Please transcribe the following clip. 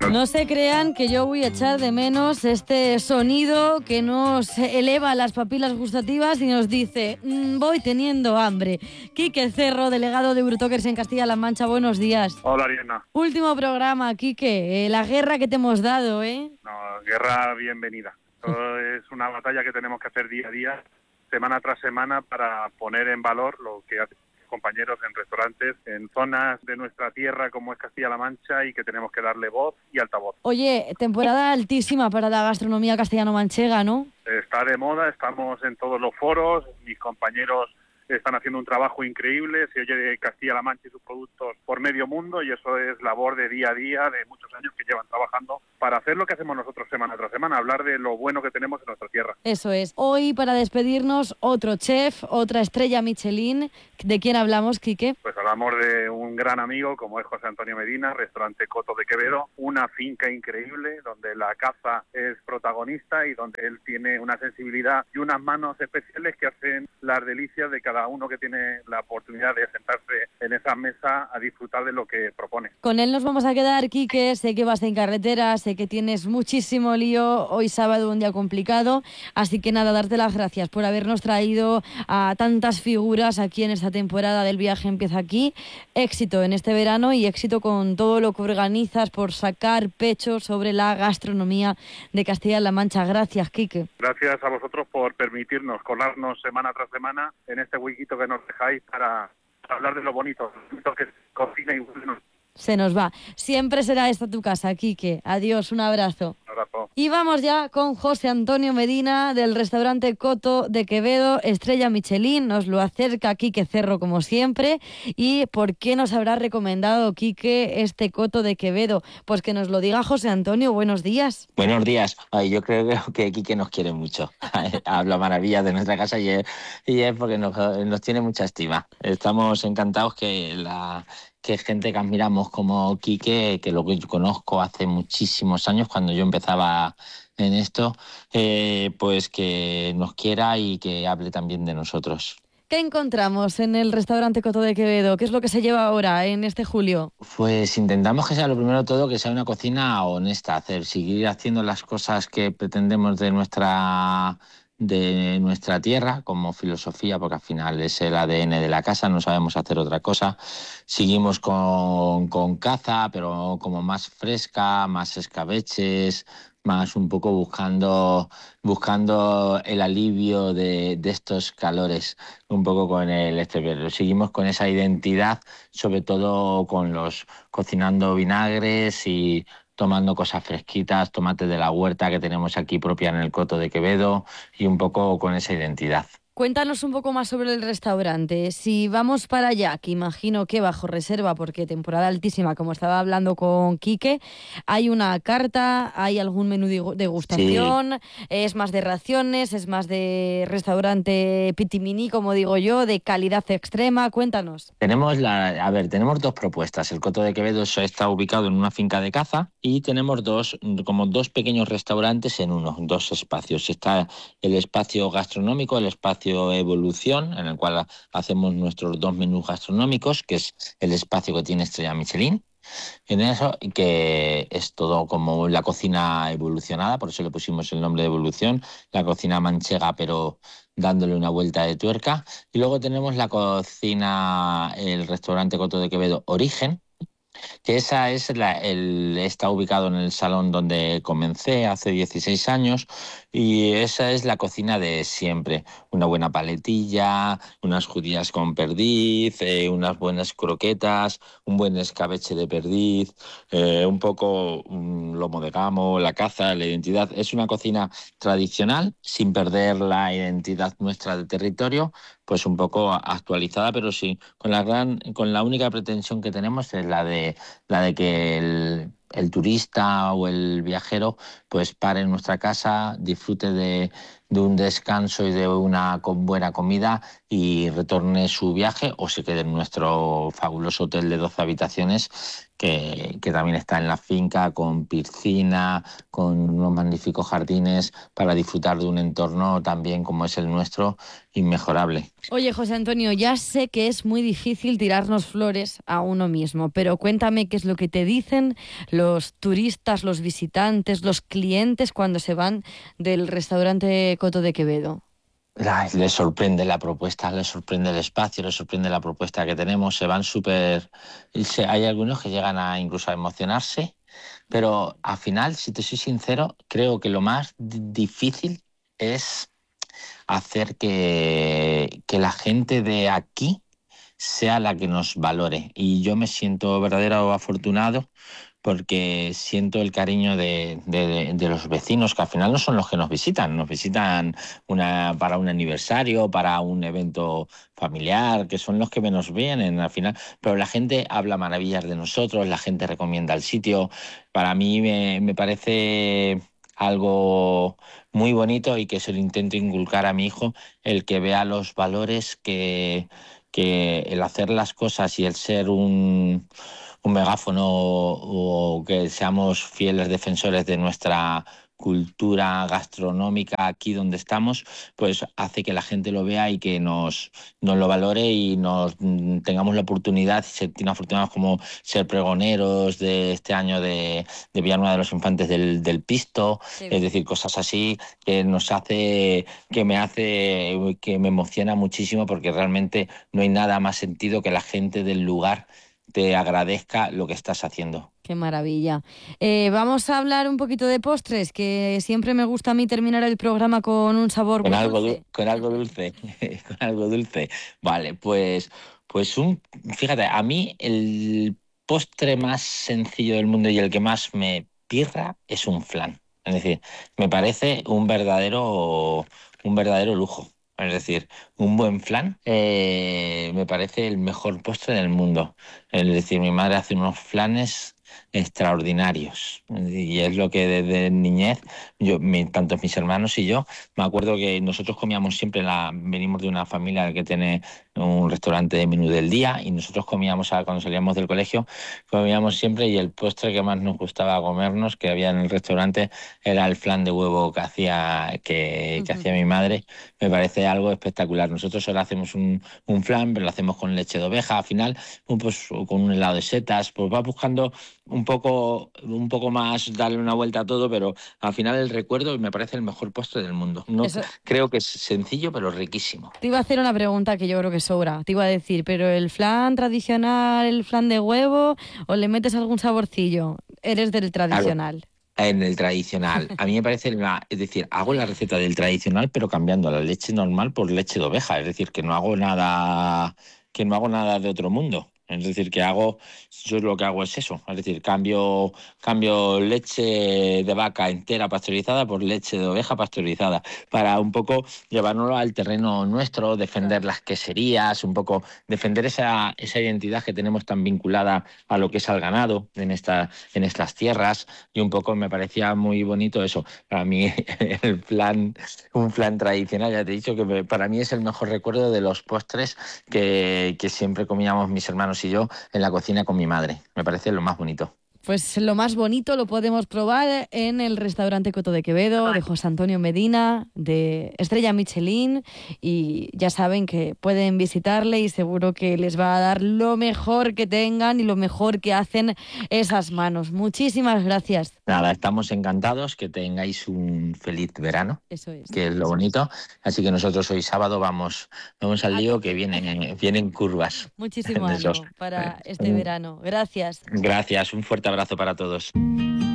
No se crean que yo voy a echar de menos este sonido que nos eleva las papilas gustativas y nos dice, voy teniendo hambre. Quique Cerro, delegado de Eurotokers en Castilla-La Mancha, buenos días. Hola, Ariana. Último programa, Quique, la guerra que te hemos dado, ¿eh? No, guerra bienvenida. Esto es una batalla que tenemos que hacer día a día, semana tras semana, para poner en valor lo que hacen compañeros en restaurantes, en zonas de nuestra tierra como es Castilla-La Mancha, y que tenemos que darle voz y altavoz. Oye, temporada altísima para la gastronomía castellano-manchega, ¿no? Está de moda, estamos en todos los foros, mis compañeros están haciendo un trabajo increíble, se oye Castilla-La Mancha y sus productos por medio mundo, y eso es labor de día a día, de muchos años que llevan trabajando para hacer lo que hacemos nosotros semana tras semana, hablar de lo bueno que tenemos en nuestra tierra. Eso es. Hoy, para despedirnos, otro chef, otra estrella Michelin. ¿De quién hablamos, Quique? Pues hablamos de un gran amigo como es José Antonio Medina, restaurante Coto de Quevedo, una finca increíble donde la caza es protagonista y donde él tiene una sensibilidad y unas manos especiales que hacen las delicias de cada uno que tiene la oportunidad de sentarse en esa mesa a disfrutar de lo que propone. Con él nos vamos a quedar, Quique. Sé que vas en carretera, sé que tienes muchísimo lío. Hoy sábado, un día complicado. Así que nada, darte las gracias por habernos traído a tantas figuras aquí en esta temporada del Viaje Empieza Aquí. Éxito en este verano y éxito con todo lo que organizas por sacar pecho sobre la gastronomía de Castilla-La Mancha. Gracias, Quique. Gracias a vosotros por permitirnos colarnos semana tras semana en este huequito que nos dejáis para hablar de lo bonito que cocina y bueno. Se nos va. Siempre será esta tu casa, Quique. Adiós, un abrazo. Un abrazo. Y vamos ya con José Antonio Medina del restaurante Coto de Quevedo, estrella Michelin. Nos lo acerca Quique Cerro como siempre. ¿Y por qué nos habrá recomendado Quique este Coto de Quevedo? Pues que nos lo diga José Antonio. Buenos días. Buenos días. Ay, yo creo que Quique nos quiere mucho. Habla maravillas de nuestra casa y es porque nos tiene mucha estima. Estamos encantados que gente que admiramos como Quique, que lo que yo conozco hace muchísimos años, cuando yo empezaba en esto, pues que nos quiera y que hable también de nosotros. ¿Qué encontramos en el restaurante Coto de Quevedo? ¿Qué es lo que se lleva ahora en este julio? Pues intentamos que sea lo primero de todo, que sea una cocina honesta, seguir haciendo las cosas que pretendemos de nuestra tierra como filosofía, porque al final es el ADN de la casa, no sabemos hacer otra cosa. Seguimos con caza, pero como más fresca, más escabeches, más un poco buscando el alivio de estos calores, un poco con pero seguimos con esa identidad, sobre todo cocinando vinagres y tomando cosas fresquitas, tomates de la huerta que tenemos aquí propia en el Coto de Quevedo, y un poco con esa identidad. Cuéntanos un poco más sobre el restaurante. Si vamos para allá, que imagino que bajo reserva, porque temporada altísima, como estaba hablando con Quique, hay una carta, hay algún menú de degustación, sí. Es más de raciones, es más de restaurante pitimini, como digo yo, de calidad extrema. Cuéntanos. Tenemos dos propuestas. El Coto de Quevedo está ubicado en una finca de caza y tenemos dos pequeños restaurantes en dos espacios. Está el espacio gastronómico, el espacio Evolución, en el cual hacemos nuestros dos menús gastronómicos, que es el espacio que tiene estrella Michelin. En eso, que es todo como la cocina evolucionada, por eso le pusimos el nombre de Evolución, la cocina manchega, pero dándole una vuelta de tuerca. Y luego tenemos el restaurante Coto de Quevedo Origen, que está ubicado en el salón donde comencé hace 16 años, y esa es la cocina de siempre. Una buena paletilla, unas judías con perdiz, unas buenas croquetas, un buen escabeche de perdiz, un poco un lomo de gamo, la caza, la identidad. Es una cocina tradicional, sin perder la identidad nuestra de territorio, pues un poco actualizada, pero sí, con la única pretensión que tenemos es la de que el turista o el viajero pues pare en nuestra casa, disfrute de un descanso y de una buena comida y retorne su viaje o se quede en nuestro fabuloso hotel de 12 habitaciones que también está en la finca, con piscina, con unos magníficos jardines para disfrutar de un entorno también como es el nuestro, inmejorable. Oye, José Antonio, ya sé que es muy difícil tirarnos flores a uno mismo, pero cuéntame qué es lo que te dicen los turistas, los visitantes, los clientes cuando se van del restaurante Coto de Quevedo. Les sorprende la propuesta, les sorprende el espacio, les sorprende la propuesta que tenemos, se van súper... Hay algunos que llegan a incluso a emocionarse, pero al final, si te soy sincero, creo que lo más difícil es hacer que la gente de aquí sea la que nos valore. Y yo me siento verdadero afortunado porque siento el cariño de los vecinos, que al final no son los que nos visitan para un aniversario, para un evento familiar, que son los que menos vienen al final, pero la gente habla maravillas de nosotros, la gente recomienda el sitio. Para mí me parece algo muy bonito y que se lo intento inculcar a mi hijo, el que vea los valores que el hacer las cosas y el ser un megáfono o que seamos fieles defensores de nuestra cultura gastronómica aquí donde estamos, pues hace que la gente lo vea y que nos lo valore y nos tengamos la oportunidad y sentirnos afortunados como ser pregoneros de este año de Villanueva de los Infantes del Pisto, es decir, cosas así que nos hace, que me emociona muchísimo porque realmente no hay nada más sentido que la gente del lugar te agradezca lo que estás haciendo. Qué maravilla. Vamos a hablar un poquito de postres, que siempre me gusta a mí terminar el programa con un sabor Con muy algo, dulce. con algo dulce, con algo dulce. Vale, fíjate, a mí el postre más sencillo del mundo y el que más me pirra es un flan. Es decir, me parece un verdadero lujo. Es decir, un buen flan me parece el mejor postre del mundo. Es decir, mi madre hace unos flanes extraordinarios y es lo que desde niñez tanto mis hermanos y yo me acuerdo que nosotros comíamos siempre venimos de una familia que tiene un restaurante de menú del día y nosotros comíamos cuando salíamos del colegio comíamos siempre y el postre que más nos gustaba comernos que había en el restaurante era el flan de huevo que hacía mi madre. Me parece algo espectacular. Nosotros ahora hacemos un flan, pero lo hacemos con leche de oveja. Al final, pues, con un helado de setas, pues va buscando un poco más darle una vuelta a todo, pero al final el recuerdo me parece el mejor postre del mundo. No, Eso, creo que es sencillo, pero riquísimo. te iba a hacer una pregunta que yo creo que sobra. Te iba a decir, ¿pero el flan tradicional, el flan de huevo, o le metes algún saborcillo? Eres del tradicional. En el tradicional. A mí me parece, es decir, hago la receta del tradicional, pero cambiando la leche normal por leche de oveja. Es decir, que no hago nada de otro mundo. Es decir, yo lo que hago es eso. Es decir, cambio leche de vaca entera pasteurizada por leche de oveja pasteurizada, para un poco llevárnoslo al terreno nuestro, defender las queserías, un poco defender esa identidad que tenemos tan vinculada a lo que es al ganado en estas tierras, y un poco me parecía muy bonito eso. Para mí un flan tradicional, ya te he dicho que para mí es el mejor recuerdo de los postres que siempre comíamos mis hermanos y yo en la cocina con mi madre. Me parece lo más bonito. Pues lo más bonito lo podemos probar en el restaurante Coto de Quevedo, de José Antonio Medina, de Estrella Michelin, y ya saben que pueden visitarle y seguro que les va a dar lo mejor que tengan y lo mejor que hacen esas manos. Muchísimas gracias. Nada, estamos encantados, que tengáis un feliz verano, Eso es. que es lo bonito. Así que nosotros hoy sábado vamos al lío, que vienen curvas. Muchísimo ánimo para este verano. Gracias. Gracias, un fuerte abrazo para todos.